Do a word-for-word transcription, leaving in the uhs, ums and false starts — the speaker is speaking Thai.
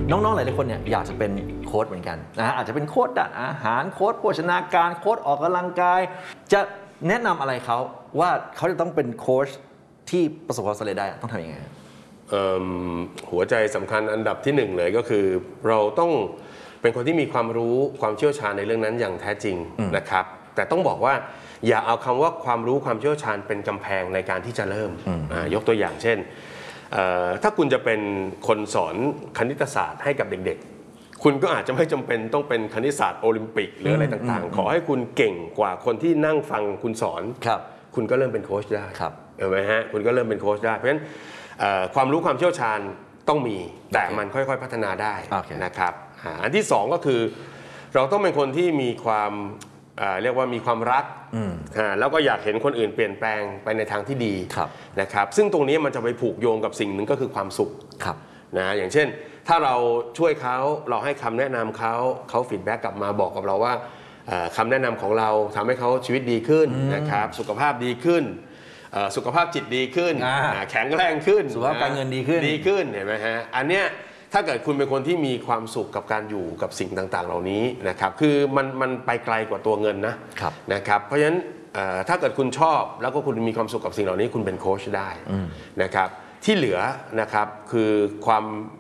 น้องๆหลายๆคนเนี่ยอยากจะเป็นโค้ชเหมือนกันนะฮะอาจจะเป็นโค้ชด้านอาหารโค้ชโภชนาการโค้ชออกกำลังกายจะแนะนำอะไรเขาว่าเขาจะต้องเป็นโค้ชที่ประสบความสำเร็จได้ต้องทำยังไงหัวใจสำคัญอันดับที่หนึ่งเลยก็คือเราต้องเป็นคนที่มีความรู้ความเชี่ยวชาญในเรื่องนั้นอย่างแท้จริงนะครับแต่ต้องบอกว่าอย่าเอาคำว่าความรู้ความเชี่ยวชาญเป็นกำแพงในการที่จะเริ่มยกตัวอย่างเช่นถ้าคุณจะเป็นคนสอนคณิตศาสตร์ให้กับเด็กๆคุณก็อาจจะไม่จำเป็นต้องเป็นคณิตศาสตร์โอลิมปิกหรืออะไรต่างๆขอให้คุณเก่งกว่าคนที่นั่งฟังคุณสอนคุณก็เริ่มเป็นโค้ชได้เห็นไหมฮะคุณก็เริ่มเป็นโค้ชได้เพราะฉะนั้นความรู้ความเชี่ยวชาญต้องมีแต่มันค่อยๆพัฒนาได้นะครับอันที่สองก็คือเราต้องเป็นคนที่มีความเรียกว่ามีความรักแล้วก็อยากเห็นคนอื่นเปลี่ยนแปลงไปในทางที่ดีนะครับซึ่งตรงนี้มันจะไปผูกโยงกับสิ่งหนึ่งก็คือความสุขนะอย่างเช่นถ้าเราช่วยเขาเราให้คำแนะนำเขาเขาฟีดแบ็กกลับมาบอกกับเราว่าคำแนะนำของเราทำให้เขาชีวิตดีขึ้นนะครับสุขภาพดีขึ้นสุขภาพจิตดีขึ้นแข็งแรงขึ้นสุขภาพการเงินดีขึ้นดีขึ้นเห็นไหมฮะอันเนี้ยถ้าเกิดคุณเป็นคนที่มีความสุขกับการอยู่กับสิ่งต่างๆเหล่านี้นะครับคือมันมันไปไกลกว่าตัวเงินนะนะครับเพราะฉะนั้นถ้าเกิดคุณชอบแล้วก็คุณมีความสุขกับสิ่งเหล่านี้คุณเป็นโค้ชได้นะครับที่เหลือนะครับคือความ